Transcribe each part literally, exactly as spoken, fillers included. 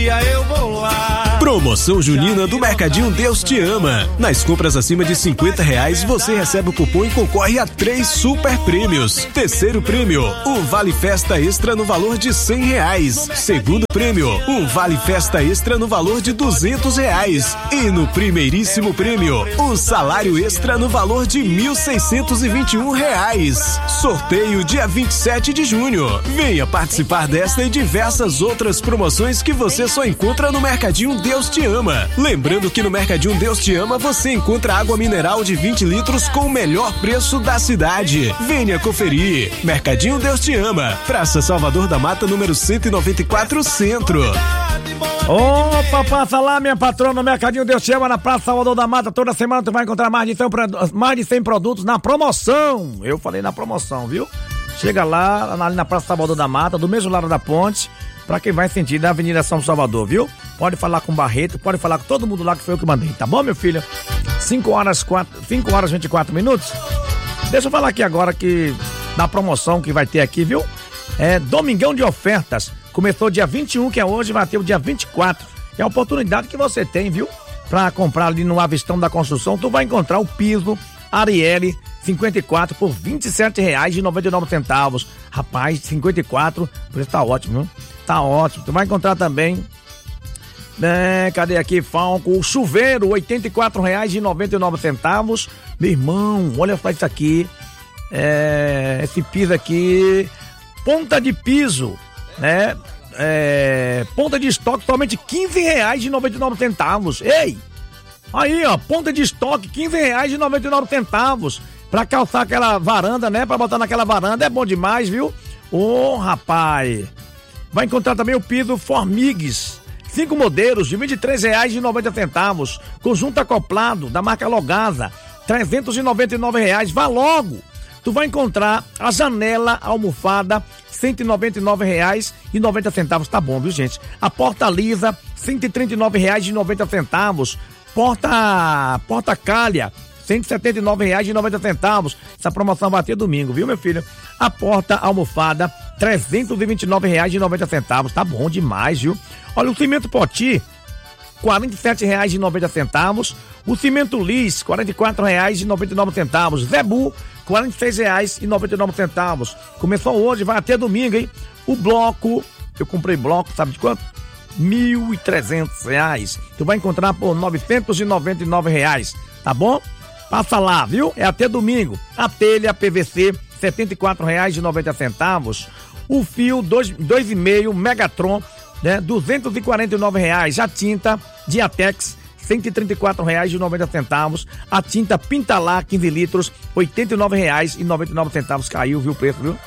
dia eu vou lá. Promoção junina do Mercadinho Deus Te Ama. Nas compras acima de cinquenta reais, você recebe o cupom e concorre a três super prêmios. Terceiro prêmio, um vale festa extra no valor de cem reais. Segundo prêmio, um vale festa extra no valor de duzentos reais. E no primeiríssimo prêmio, um salário extra no valor de mil seiscentos e vinte e um reais. Sorteio dia vinte e sete de junho. Venha participar desta e diversas outras promoções que você só encontra no Mercadinho Deus Te Ama. Lembrando que no Mercadinho Deus Te Ama você encontra água mineral de vinte litros com o melhor preço da cidade. Venha conferir. Mercadinho Deus Te Ama. Praça Salvador da Mata, número cento e noventa e quatro, Centro. Opa, passa lá, minha patrona, no Mercadinho Deus Te Ama, na Praça Salvador da Mata. Toda semana tu vai encontrar mais de cem, mais de cem produtos na promoção. Eu falei na promoção, viu? Chega lá, ali na Praça Salvador da Mata, do mesmo lado da ponte, pra quem vai sentir da Avenida São Salvador, viu? Pode falar com o Barreto, pode falar com todo mundo lá que foi eu que mandei, tá bom, meu filho? cinco horas, e vinte e quatro minutos. Deixa eu falar aqui agora que na promoção que vai ter aqui, viu? É Domingão de Ofertas. Começou dia vinte e um, que é hoje, vai ter o dia vinte e quatro. É a oportunidade que você tem, viu? Pra comprar ali no Avistão da Construção, tu vai encontrar o piso Arielle cinquenta e quatro por vinte e sete reais e noventa e nove centavos. Rapaz, cinquenta e quatro, o preço tá ótimo, viu? Tá ótimo. Tu vai encontrar também, né, cadê aqui, Falco, o chuveiro, oitenta e quatro reais e noventa e nove centavos. Meu irmão, olha só isso aqui. É, esse piso aqui, ponta de piso, né? É, ponta de estoque, somente quinze reais e noventa e nove centavos. Ei! Aí, ó, ponta de estoque, quinze reais e noventa e nove centavos. Pra calçar aquela varanda, né? Pra botar naquela varanda, é bom demais, viu? Ô, oh, rapaz! Vai encontrar também o piso Formigues. Cinco modelos de vinte e três reais e noventa centavos. Conjunto acoplado da marca Logasa, trezentos e noventa e nove reais. Vá logo! Tu vai encontrar a janela almofada, cento e noventa e nove reais e noventa centavos. Tá bom, viu, gente? A porta lisa, cento e trinta e nove reais e noventa centavos. Porta, porta calha, cento e setenta e nove reais e noventa centavos. Essa promoção vai ter domingo, viu, meu filho? A porta almofada, trezentos e vinte e nove reais e noventa centavos. Tá bom demais, viu? Olha, o cimento Poti, quarenta e sete reais e noventa centavos. O cimento Lis, quarenta e quatro reais e noventa e nove centavos. Zebu, quarenta e seis reais e noventa e nove centavos. Começou hoje, vai até domingo, hein? O bloco, eu comprei bloco, sabe de quanto? mil e trezentos reais. Tu vai encontrar por novecentos e noventa e nove reais, tá bom? Passa lá, viu? É até domingo. A telha P V C, setenta e quatro reais e noventa centavos. O fio dois e meio Megatron, né? duzentos e quarenta e nove reais. A tinta Diatex, cento e trinta e quatro reais e noventa centavos. A tinta Pintalá, quinze litros, oitenta e nove reais e noventa e nove centavos. Caiu, viu o preço, viu?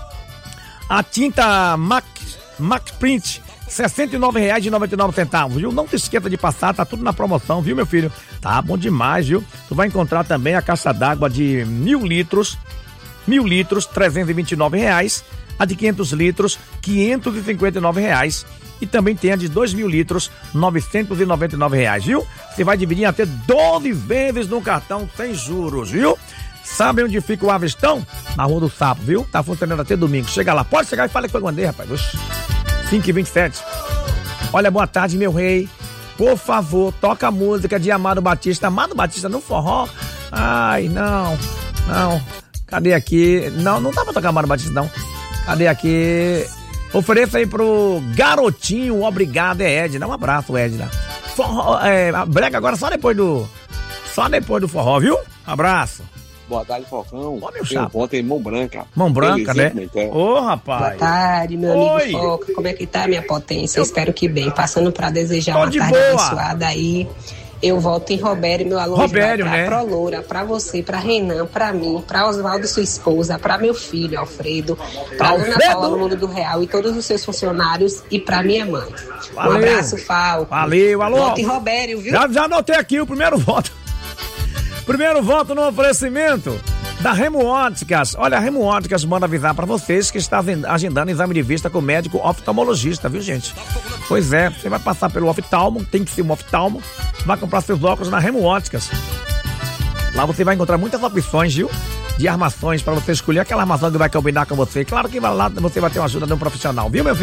A tinta Max, Max Print, sessenta e nove reais e noventa e nove centavos, viu? Não te esqueça de passar, tá tudo na promoção, viu, meu filho? Tá bom demais, viu? Tu vai encontrar também a caixa d'água de mil litros, mil litros, trezentos e vinte e nove reais. A de quinhentos litros, quinhentos e cinquenta e nove reais. E também tem a de dois mil litros, novecentos e noventa e nove reais, viu? Você vai dividir até doze vezes no cartão sem juros, viu? Sabe onde fica o Avistão? Na Rua do Sapo, viu? Tá funcionando até domingo. Chega lá, pode chegar e fala que foi eu mandei, rapaz. Oxi. cinco e vinte e sete. Olha, boa tarde, meu rei. Por favor, toca a música de Amado Batista. Amado Batista no forró? Ai, não, não. Cadê aqui? Não, não dá pra tocar Amado Batista, não. Cadê aqui? Ofereça aí pro garotinho, obrigado, é Edna. Um abraço, Edna. Forró, é, a brega agora só depois do... Só depois do forró, viu? Abraço. Boa tarde, Falcão. Ó, meu chapa. Ontem em Mão Branca. Mão Branca, né? Ô, oh, rapaz. Boa tarde, meu Oi. amigo Foca. Como é que tá, minha potência? Eu espero que bem. Passando pra desejar Tô uma de tarde boa. abençoada aí. Eu volto em Robério, meu alô. Robério, vai pra né? Pro Loura, pra você, pra Renan, pra mim, pra Oswaldo, sua esposa, pra meu filho, Alfredo, pra Alfredo? Ana Paula, no Mundo do Real e todos os seus funcionários e pra minha mãe. Valeu. Um abraço, Falco. Valeu, alô. Volto em Robério, viu? Já, já anotei aqui o primeiro voto. Primeiro voto no oferecimento da Remo Óticas. Olha, a Remo Óticas manda avisar pra vocês que está agendando exame de vista com o médico oftalmologista, viu, gente? Pois é, você vai passar pelo oftalmo, tem que ser um oftalmo, vai comprar seus óculos na Remo Óticas. Lá você vai encontrar muitas opções, viu? De armações pra você escolher aquela armação que vai combinar com você. Claro que lá você vai ter uma ajuda de um profissional, viu, meu filho?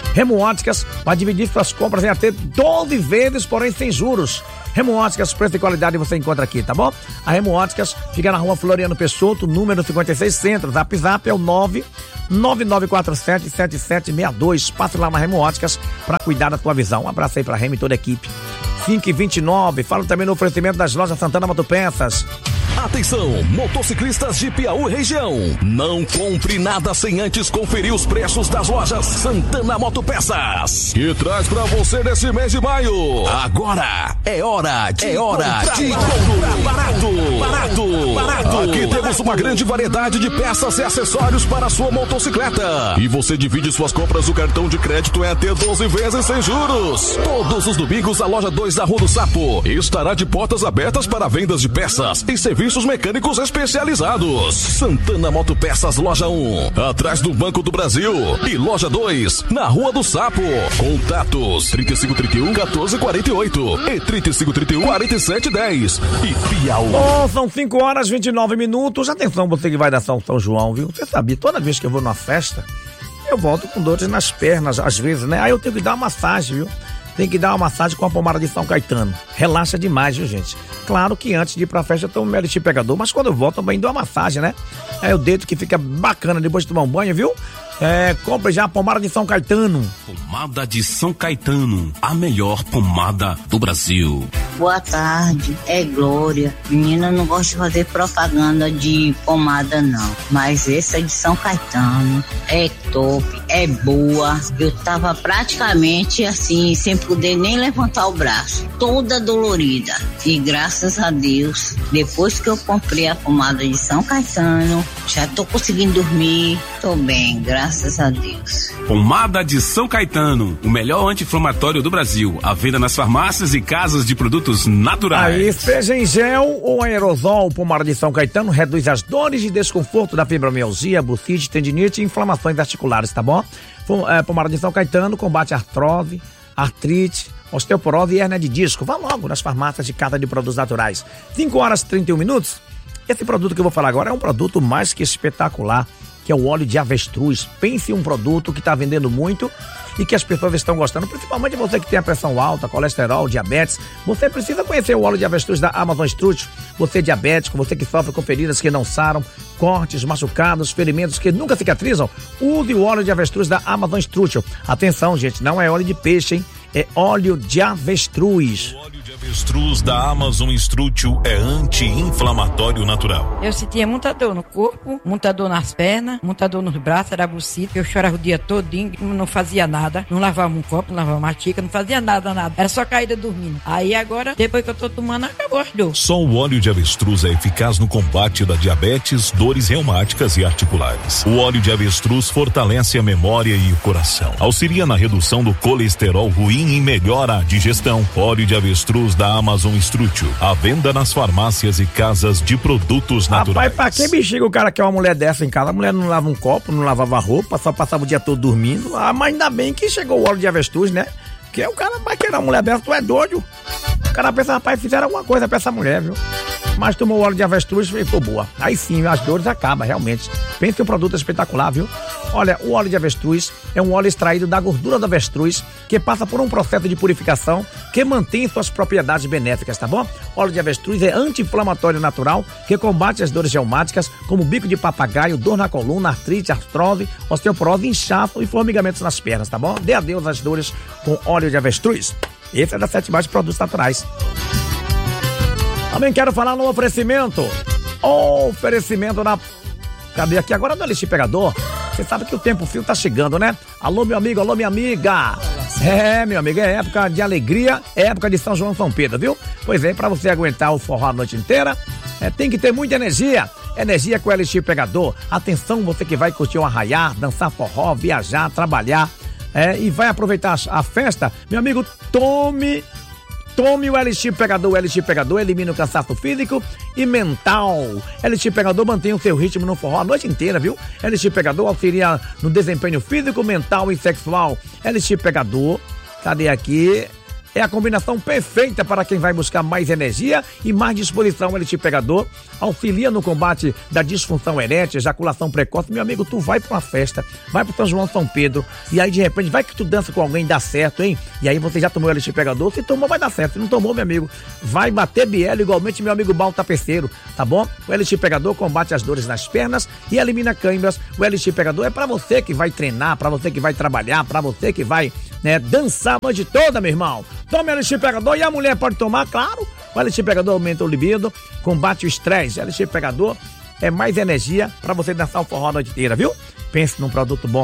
Remo Óticas vai dividir suas compras em até doze vezes, porém sem juros. Remo Óticas, preço e qualidade você encontra aqui, tá bom? A Remo Óticas fica na rua Floriano Peixoto, número cinquenta e seis Centro. Zap Zap é o nove nove nove quatro sete sete sete seis dois. Passe lá na Remo Óticas pra cuidar da tua visão. Um abraço aí pra Remo e toda a equipe. cinco e vinte e nove. Fala também no oferecimento das lojas Santana Motopeças. Atenção, motociclistas de Piauí região. Não compre nada sem antes conferir os preços das lojas Santana Motopeças, que traz pra você nesse mês de maio. Agora é hora de, é hora de comprar barato, barato, barato. Aqui temos uma grande variedade de peças e acessórios para a sua motocicleta. E você divide suas compras no cartão de crédito em até doze vezes sem juros. Todos os domingos a loja dois da Rua do Sapo estará de portas abertas para vendas de peças e serviços mecânicos especializados. Santana Motopeças, loja um, atrás do Banco do Brasil, e loja dois, na Rua do Sapo. Contatos trinta e cinco, trinta e um, quatorze, quarenta e oito e trinta e cinco, trinta e um, quarenta e sete, dez. E Piauí. Oh, são cinco horas e vinte e nove minutos. Atenção, você que vai da São São João, viu? Você sabia, toda vez que eu vou numa festa, eu volto com dores nas pernas, às vezes, né? Aí eu tenho que dar uma massagem, viu? Tem que dar uma massagem com a pomada de São Caetano. Relaxa demais, viu, gente? Claro que antes de ir pra festa eu tomo meu elixir pegador, mas quando eu volto também dou uma massagem, né? É o dedo que fica bacana depois de tomar um banho, viu? É, compre já a pomada de São Caetano. Pomada de São Caetano, a melhor pomada do Brasil. Boa tarde, é Glória. Menina, não gosto de fazer propaganda de pomada não, mas essa de São Caetano é top, é boa. Eu tava praticamente assim, sem poder nem levantar o braço, toda dolorida. E graças a Deus, depois que eu comprei a pomada de São Caetano, já tô conseguindo dormir, tô bem, graças a Deus. Pomada de São Caetano, o melhor anti-inflamatório do Brasil. À venda nas farmácias e casas de produtos naturais. Aí, seja em gel ou aerosol, pomada de São Caetano reduz as dores e desconforto da fibromialgia, bursite, tendinite e inflamações articulares, tá bom? Pomada de São Caetano combate artrose, artrite, osteoporose e hérnia de disco. Vá logo nas farmácias de casa de produtos naturais. cinco horas e trinta e um minutos. Esse produto que eu vou falar agora é um produto mais que espetacular, que é o óleo de avestruz. Pense em um produto que está vendendo muito e que as pessoas estão gostando, principalmente você que tem a pressão alta, colesterol, diabetes. Você precisa conhecer o óleo de avestruz da Amazon Strut. Você é diabético, você que sofre com feridas que não saram, cortes, machucados, ferimentos que nunca cicatrizam, use o óleo de avestruz da Amazon Strut. Atenção, gente, não é óleo de peixe, hein? É óleo de avestruz. Avestruz da Amazon Strútil é anti-inflamatório natural. Eu sentia muita dor no corpo, muita dor nas pernas, muita dor nos braços, era bucita. Eu chorava o dia todinho, não fazia nada, não lavava um copo, não lavava uma xícara, não fazia nada, nada. Era só caída dormindo. Aí agora, depois que eu tô tomando, acabou as dores. Só o óleo de avestruz é eficaz no combate da diabetes, dores reumáticas e articulares. O óleo de avestruz fortalece a memória e o coração. Auxilia na redução do colesterol ruim e melhora a digestão. Óleo de avestruz da Amazon Strútil, à venda nas farmácias e casas de produtos naturais. Rapaz, pra que bexiga o cara quer uma mulher dessa em casa? A mulher não lava um copo, não lavava roupa, só passava o dia todo dormindo. Ah, mas ainda bem que chegou o óleo de avestruz, né? Porque o cara vai querer uma mulher dessa, tu é doido. O cara pensa, rapaz, fizeram alguma coisa pra essa mulher, viu? Mas tomou o óleo de avestruz e ficou boa. Aí sim, as dores acabam, realmente. Pense que o produto é espetacular, viu? Olha, o óleo de avestruz é um óleo extraído da gordura do avestruz que passa por um processo de purificação que mantém suas propriedades benéficas, tá bom? Óleo de avestruz é anti-inflamatório natural que combate as dores reumáticas como bico de papagaio, dor na coluna, artrite, artrose, osteoporose, inchaço e formigamentos nas pernas, tá bom? Dê adeus às dores com óleo de avestruz. Esse é da Sete Mais Produtos Naturais. Também quero falar no oferecimento. Oferecimento na... Cadê aqui agora do Elixir Pegador? Você sabe que o tempo frio tá chegando, né? Alô, meu amigo, alô, minha amiga. É, meu amigo, é época de alegria, é época de São João São Pedro, viu? Pois é, pra você aguentar o forró a noite inteira, é, tem que ter muita energia. Energia com o Elixir Pegador. Atenção, você que vai curtir um arraiar, dançar forró, viajar, trabalhar, é, e vai aproveitar a festa. Meu amigo, tome... Tome o Elixir Pegador. O Elixir Pegador elimina o cansaço físico e mental. Elixir Pegador mantém o seu ritmo no forró a noite inteira, viu? Elixir Pegador auxilia no desempenho físico, mental e sexual. Elixir Pegador, cadê aqui? é a combinação perfeita para quem vai buscar mais energia e mais disposição. O Elite Pegador auxilia no combate da disfunção erétil, ejaculação precoce. Meu amigo, tu vai pra uma festa, vai pro São João, São Pedro, e aí de repente vai que tu dança com alguém, dá certo, hein? E aí você já tomou o Elite Pegador, se tomou vai dar certo, se não tomou, meu amigo, vai bater bielo igualmente meu amigo Balta Tapeceiro, tá bom? O Elite Pegador combate as dores nas pernas e elimina câimbras. O Elite Pegador é pra você que vai treinar, pra você que vai trabalhar, pra você que vai, né, dançar a noite toda, meu irmão. Tome o Elite Pegador e a mulher pode tomar, claro. O Elite Pegador aumenta o libido, combate o estresse. O Elite Pegador é mais energia pra você dançar o forró a noite inteira, viu? Pense num produto bom.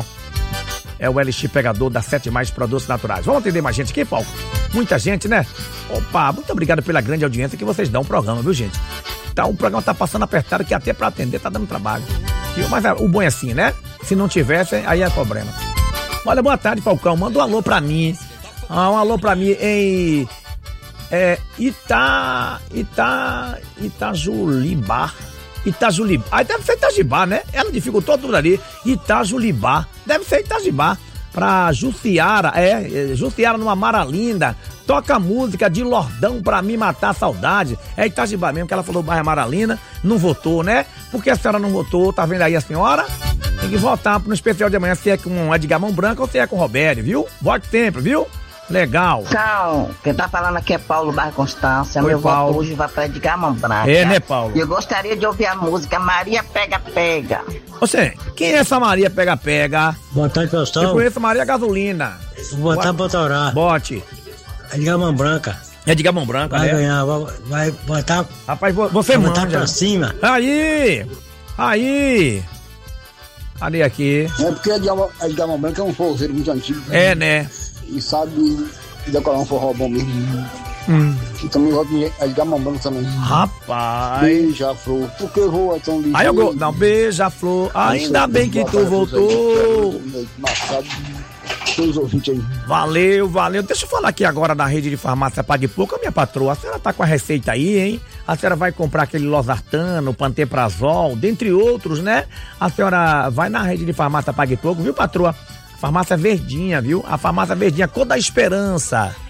É o Elite Pegador da Sete Mais Produtos Naturais. Vamos atender mais gente aqui, Paulo? Muita gente, né? Opa, muito obrigado pela grande audiência que vocês dão ao programa, viu, gente? Tá, o programa tá passando apertado que até pra atender tá dando trabalho. Mas o bom é assim, né? Se não tivesse, aí é problema. Olha, boa tarde, Falcão. Manda um alô pra mim. Ah, um alô pra mim em é, Ita, Ita, Itajulibá. Itajulibá. Aí deve ser Itajibá, né? Ela dificultou tudo ali. Itajulibá. Deve ser Itajibá. Pra Jussiara, é, Jussiara numa Mara Linda. Toca música de Lordão pra me matar a saudade. É Itajibá mesmo, que ela falou bairro Maralina. Não votou, né? Por que a senhora não votou? Tá vendo aí a senhora? Tem que votar no especial de amanhã, se é com Edgar Mão Branca ou se é com o Roberto, viu? Vote sempre, viu? Legal. Tchau, quem tá falando aqui é Paulo Barra Constância. Oi, meu Paulo. voto hoje vai pra Edgar Mão Branca. É, né, Paulo? E eu gostaria de ouvir a música Maria Pega Pega. Você, quem é essa Maria Pega Pega? Boa tarde, Faustão. Eu conheço Maria Gasolina. Vou botar pra torar. Bote. Edgar Mão Branca. Edgar Mão Branca, vai né? ganhar, vai, vai botar. Rapaz, você vai manja. botar pra cima. Aí! Aí! Ali aqui. É porque Edgar Mão Branca é um forrozeiro muito antigo. É, né? E sabe decorar um forró bom mesmo. Hum. E também gosto de Edgar Mão Branca também. Rapaz! Beija-flor, porque voa tão ligeiro. Aí eu go... Não, beija-flor, ainda bem que tu voltou. Valeu, valeu. Deixa eu falar aqui agora da rede de farmácia Pague Pouco, minha patroa. A senhora tá com a receita aí, hein? A senhora vai comprar aquele losartano, panteprazol, dentre outros, né? A senhora vai na rede de farmácia Pague Pouco, viu, patroa? Farmácia Verdinha, viu? A farmácia Verdinha, cor da esperança.